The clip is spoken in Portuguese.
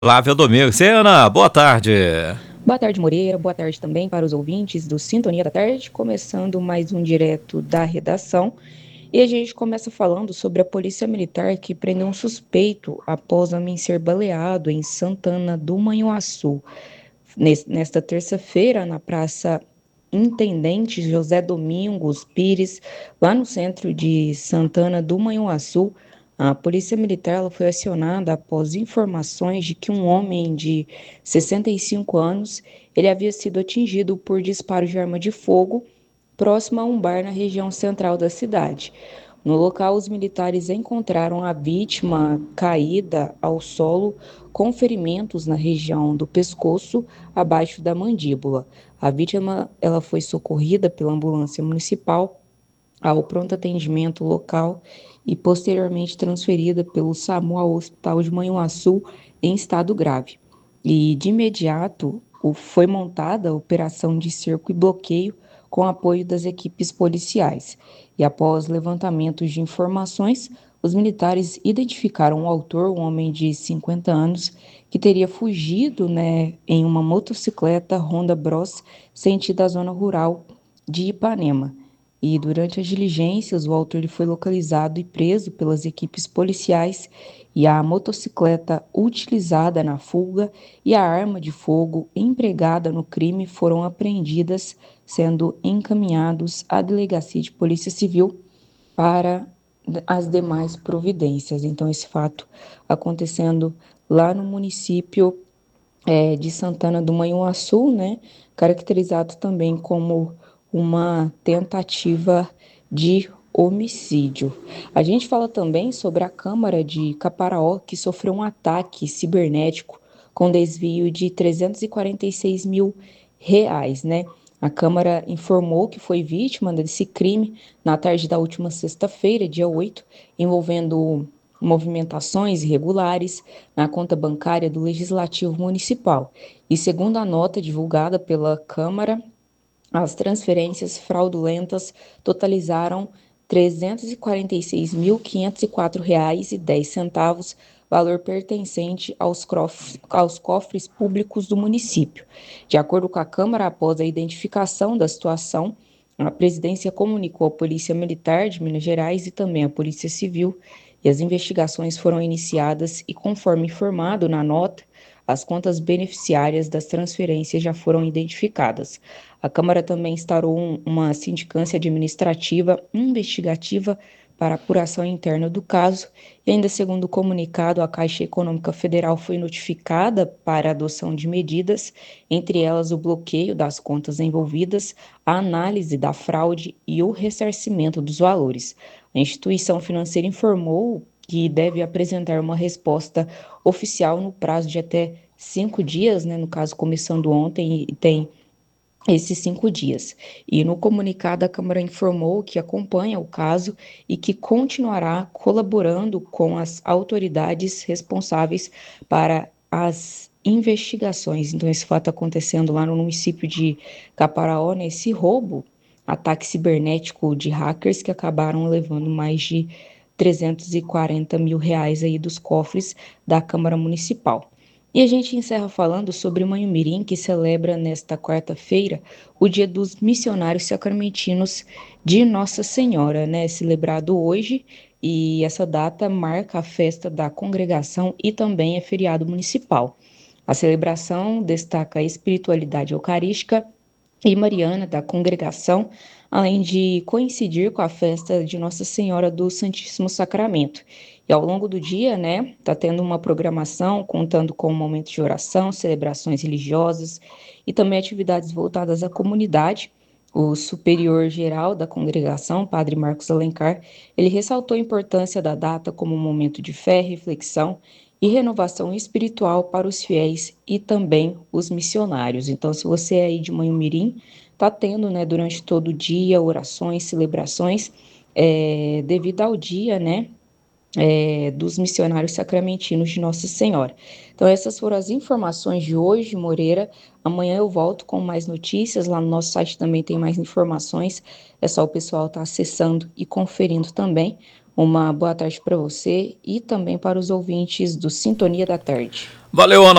Flávio Domingo. Ana, boa tarde. Boa tarde, Moreira. Boa tarde também para os ouvintes do Sintonia da Tarde, começando mais um direto da redação. E a gente começa falando sobre a Polícia Militar que prendeu um suspeito após homem ser baleado em Santana do Manhuaçu. Nesta terça-feira, na Praça Intendente José Domingos Pires, lá no centro de Santana do Manhuaçu, a Polícia Militar ela foi acionada após informações de que um homem de 65 anos ele havia sido atingido por disparos de arma de fogo próximo a um bar na região central da cidade. No local, os militares encontraram a vítima caída ao solo com ferimentos na região do pescoço, abaixo da mandíbula. A vítima ela foi socorrida pela ambulância municipal ao pronto atendimento local e posteriormente transferida pelo SAMU ao Hospital de Manhuaçu em estado grave. E de imediato foi montada a operação de cerco e bloqueio com apoio das equipes policiais. E após levantamentos de informações, os militares identificaram o autor, um homem de 50 anos, que teria fugido, em uma motocicleta Honda Bros sentido a zona rural de Ipanema. E durante as diligências, o autor foi localizado e preso pelas equipes policiais e a motocicleta utilizada na fuga e a arma de fogo empregada no crime foram apreendidas, sendo encaminhados à Delegacia de Polícia Civil para as demais providências. Então, esse fato acontecendo lá no município de Santana do Manhuaçu, caracterizado também como uma tentativa de homicídio. A gente fala também sobre a Câmara de Caparaó, que sofreu um ataque cibernético com desvio de 346 mil reais, né? A Câmara informou que foi vítima desse crime na tarde da última sexta-feira, dia 8, envolvendo movimentações irregulares na conta bancária do Legislativo Municipal. E segundo a nota divulgada pela Câmara, as transferências fraudulentas totalizaram R$ 346.504,10, valor pertencente aos cofres públicos do município. De acordo com a Câmara, após a identificação da situação, a presidência comunicou à Polícia Militar de Minas Gerais e também à Polícia Civil, e as investigações foram iniciadas e, conforme informado na nota, as contas beneficiárias das transferências já foram identificadas. A Câmara também instaurou uma sindicância administrativa investigativa para apuração interna do caso, e ainda segundo o comunicado, a Caixa Econômica Federal foi notificada para a adoção de medidas, entre elas o bloqueio das contas envolvidas, a análise da fraude e o ressarcimento dos valores. A instituição financeira informou que deve apresentar uma resposta oficial no prazo de até 5 dias, no caso começando ontem, e tem esses 5 dias. E no comunicado, a Câmara informou que acompanha o caso e que continuará colaborando com as autoridades responsáveis para as investigações. Então, esse fato acontecendo lá no município de Caparaó, esse roubo, ataque cibernético de hackers que acabaram levando mais de 340 mil reais aí dos cofres da Câmara Municipal. E a gente encerra falando sobre Manhumirim, que celebra nesta quarta-feira o Dia dos Missionários Sacramentinos de Nossa Senhora, celebrado hoje, e essa data marca a festa da congregação e também é feriado municipal. A celebração destaca a espiritualidade eucarística e mariana da congregação, além de coincidir com a festa de Nossa Senhora do Santíssimo Sacramento. E ao longo do dia, tá tendo uma programação contando com momentos de oração, celebrações religiosas e também atividades voltadas à comunidade. O superior geral da congregação, Padre Marcos Alencar, ele ressaltou a importância da data como um momento de fé, reflexão e renovação espiritual para os fiéis e também os missionários. Então, se você é aí de Manhumirim, está tendo, durante todo o dia, orações, celebrações, devido ao dia, dos missionários sacramentinos de Nossa Senhora. Então, essas foram as informações de hoje, Moreira. Amanhã eu volto com mais notícias. Lá no nosso site também tem mais informações. É só o pessoal estar acessando e conferindo também. Uma boa tarde para você e também para os ouvintes do Sintonia da Tarde. Valeu, Ana.